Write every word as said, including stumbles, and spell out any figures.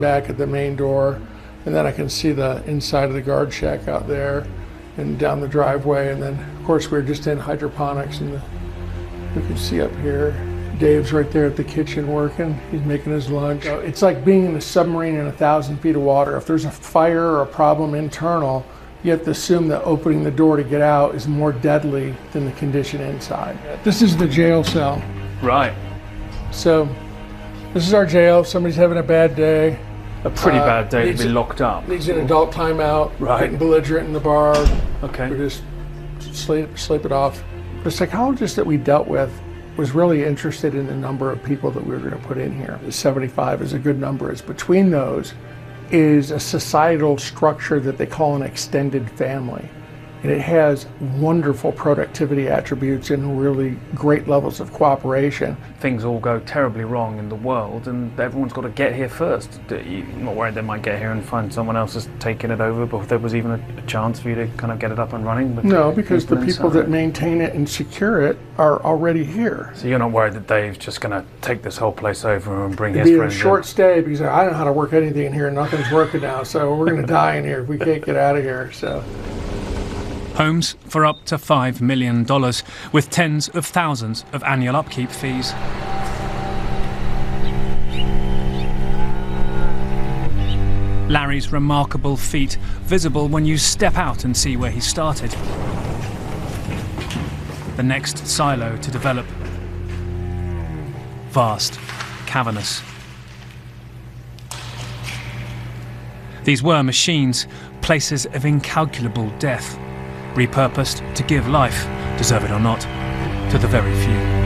back at the main door, and then I can see the inside of the guard shack out there and down the driveway. And then, of course, we're just in hydroponics, and the, you can see up here, Dave's right there at the kitchen working. He's making his lunch. So it's like being in a submarine in a thousand feet of water. If there's a fire or a problem internal, you have to assume that opening the door to get out is more deadly than the condition inside. This is the jail cell. Right. So this is our jail. If somebody's having a bad day. A pretty uh, bad day to be a, locked up. Needs an adult timeout. Right. Getting belligerent in the bar. Okay. We just sleep, sleep it off. The psychologist that we dealt with was really interested in the number of people that we were going to put in here. seventy-five is a good number. It's between those is a societal structure that they call an extended family. And it has wonderful productivity attributes and really great levels of cooperation. Things all go terribly wrong in the world, and everyone's got to get here first. You're not worried they might get here and find someone else has taken it over before there was even a, a chance for you to kind of get it up and running? No, because the people inside. that maintain it and secure it are already here. So you're not worried that Dave's just going to take this whole place over and bring It'd his be friends a short in? stay because I don't know how to work anything in here. Nothing's working now, so we're going to die in here if we can't get out of here. So. Homes for up to five million dollars, with tens of thousands of annual upkeep fees. Larry's remarkable feat, visible when you step out and see where he started. The next silo to develop. Vast, cavernous. These were machines, places of incalculable death, repurposed to give life, deserve it or not, to the very few.